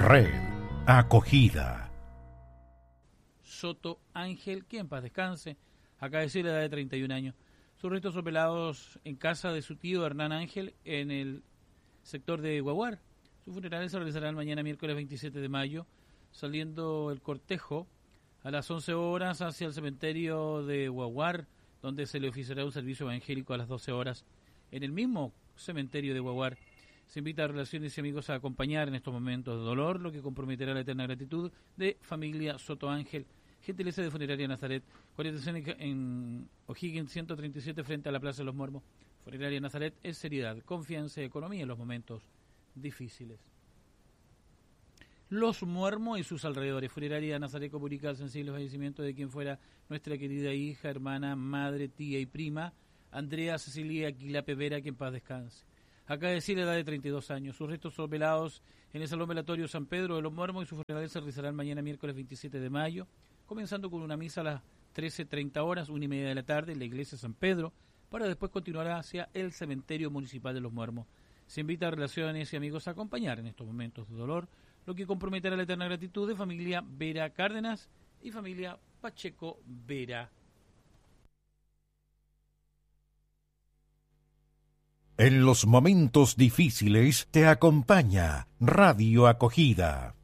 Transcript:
Red Acogida. Soto Ángel, que en paz descanse, acaba de decir la edad de 31 años. Sus restos son velados en casa de su tío Hernán Ángel en el sector de Guaguar. Su funeral se realizará mañana miércoles 27 de mayo, saliendo el cortejo a las 11 horas hacia el cementerio de Guaguar, donde se le oficiará un servicio evangélico a las 12 horas en el mismo cementerio de Guaguar. Se invita a relaciones y amigos a acompañar en estos momentos de dolor, lo que comprometerá la eterna gratitud de familia Soto Ángel. Gentileza de Funeraria Nazaret, coordinación en O'Higgins 137 frente a la Plaza de los Mormos. Funeraria Nazaret es seriedad, confianza y economía en los momentos difíciles. Los Muermos y sus alrededores. Funeraria Nazaret comunica el sensible fallecimiento de quien fuera nuestra querida hija, hermana, madre, tía y prima, Andrea Cecilia Aquilape Vera, que en paz descanse. Acaba de decir la edad de 32 años. Sus restos son velados en el Salón Velatorio San Pedro de los Muermos y su funeral se realizará mañana miércoles 27 de mayo, comenzando con una misa a las 13:30 horas, 1:30 de la tarde, en la iglesia San Pedro, para después continuar hacia el cementerio municipal de los Muermos. Se invita a relaciones y amigos a acompañar en estos momentos de dolor, lo que comprometerá la eterna gratitud de familia Vera Cárdenas y familia Pacheco Vera. En los momentos difíciles te acompaña Radio Acogida.